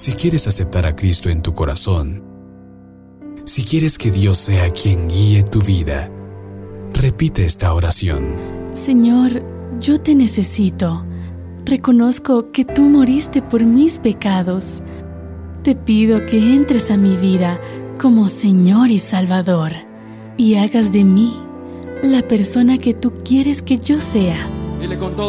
Si quieres aceptar a Cristo en tu corazón, si quieres que Dios sea quien guíe tu vida, repite esta oración. Señor, yo te necesito. Reconozco que tú moriste por mis pecados. Te pido que entres a mi vida como Señor y Salvador y hagas de mí la persona que tú quieres que yo sea. Dile con todo.